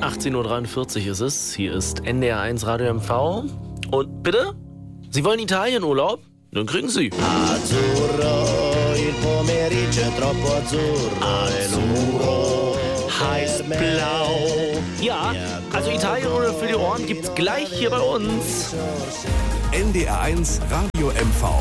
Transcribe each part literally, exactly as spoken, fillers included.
achtzehn Uhr dreiundvierzig ist es. Hier ist N D R eins Radio M V. Und bitte? Sie wollen Italienurlaub? Dann kriegen Sie. Azzurro, il pomeriggio è troppo azzurro. Azzurro, heiß blau. Ja, also Italienurlaub für die Ohren gibt's gleich hier bei uns. N D R eins Radio M V.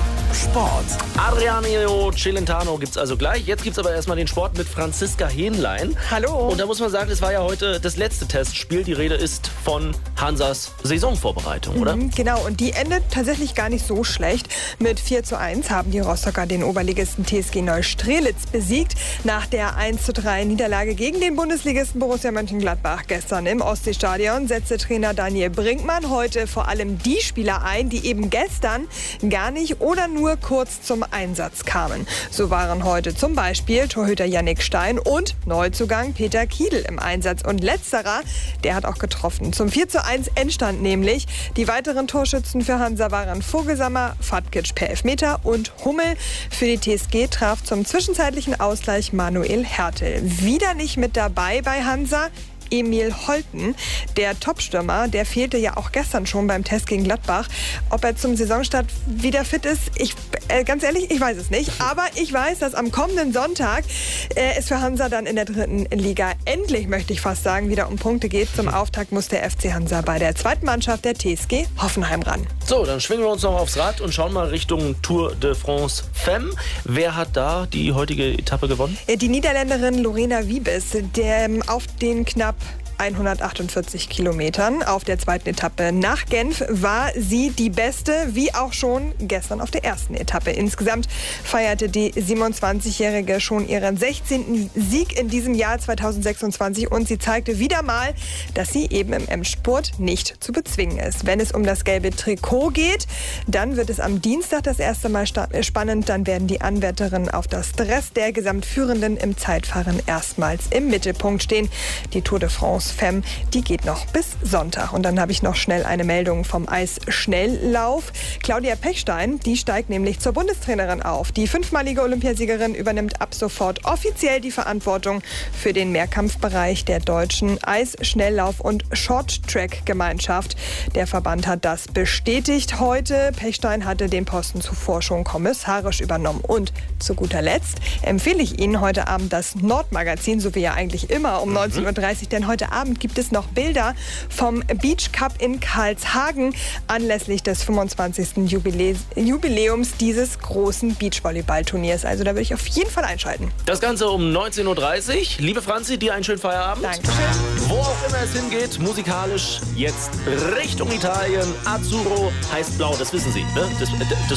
Sport. Adriano Celentano gibt's also gleich. Jetzt gibt's aber erstmal den Sport mit Franziska Hähnlein. Hallo. Und da muss man sagen, es war ja heute das letzte Testspiel. Die Rede ist von Hansas Saisonvorbereitung, oder? Mhm, genau, und die endet tatsächlich gar nicht so schlecht. Mit vier zu eins haben die Rostocker den Oberligisten T S G Neustrelitz besiegt. Nach der eins zu drei Niederlage gegen den Bundesligisten Borussia Mönchengladbach gestern im Ostseestadion setzte Trainer Daniel Brinkmann heute vor allem die Spieler ein, die eben gestern gar nicht oder nur kurz zum Einsatz kamen. So waren heute zum Beispiel Torhüter Yannick Stein und Neuzugang Peter Kiedl im Einsatz. Und letzterer, der hat auch getroffen. Zum vier zu eins Endstand nämlich. Die weiteren Torschützen für Hansa waren Vogelsammer, Fatkic per Elfmeter und Hummel. Für die T S G traf zum zwischenzeitlichen Ausgleich Manuel Hertel. Wieder nicht mit dabei bei Hansa Emil Holten. Der Topstürmer, der fehlte ja auch gestern schon beim Test gegen Gladbach. Ob er zum Saisonstart wieder fit ist, ich, äh, ganz ehrlich, ich weiß es nicht. Aber ich weiß, dass am kommenden Sonntag äh, es für Hansa dann in der dritten Liga endlich, möchte ich fast sagen, wieder um Punkte geht. Zum Auftakt muss der F C Hansa bei der zweiten Mannschaft der T S G Hoffenheim ran. So, dann schwingen wir uns noch aufs Rad und schauen mal Richtung Tour de France Femme. Wer hat da die heutige Etappe gewonnen? Die Niederländerin Lorena Wiebes, der auf den knapp hundertachtundvierzig Kilometern auf der zweiten Etappe nach Genf war sie die Beste, wie auch schon gestern auf der ersten Etappe. Insgesamt feierte die siebenundzwanzigjährige schon ihren sechzehnten Sieg in diesem Jahr zweitausendsechsundzwanzig und sie zeigte wieder mal, dass sie eben im M-Sport nicht zu bezwingen ist. Wenn es um das gelbe Trikot geht, dann wird es am Dienstag das erste Mal spannend. Dann werden die Anwärterinnen auf das Dress der Gesamtführenden im Zeitfahren erstmals im Mittelpunkt stehen. Die Tour de France Femme, die geht noch bis Sonntag. Und dann habe ich noch schnell eine Meldung vom Eisschnelllauf. Claudia Pechstein, die steigt nämlich zur Bundestrainerin auf. Die fünfmalige Olympiasiegerin übernimmt ab sofort offiziell die Verantwortung für den Mehrkampfbereich der deutschen Eisschnelllauf- und Short-Track-Gemeinschaft. Der Verband hat das bestätigt heute. Pechstein hatte den Posten zuvor schon kommissarisch übernommen. Und zu guter Letzt empfehle ich Ihnen heute Abend das Nordmagazin, so wie ja eigentlich immer um neunzehn Uhr dreißig, denn heute Abend gibt es noch Bilder vom Beach Cup in Karlshagen anlässlich des fünfundzwanzigsten Jubilä- Jubiläums dieses großen Beachvolleyball-Turniers. Also da würde ich auf jeden Fall einschalten. Das Ganze um neunzehn Uhr dreißig. Liebe Franzi, dir einen schönen Feierabend. Dankeschön. Wo auch immer es hingeht, musikalisch jetzt Richtung Italien. Azzurro heißt blau, das wissen Sie. Ne? Das, das